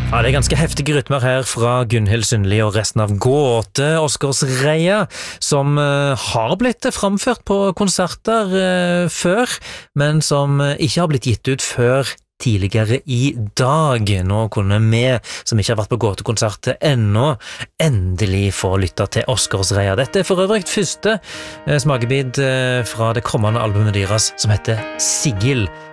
Ja, det ganske heftige rytmer her fra Gunhild Sundli og resten av Gåte Oscarsreia, som har blitt framført på konserter før, men som ikke har blitt gitt ut før tidligere i dag. Nå kunne vi, som ikke har vært på Gåte-konsert ennå, endelig få lytte til Oscarsreia. Dette for øvrig første smakebit fra det kommende albumet deres, som heter Sigil.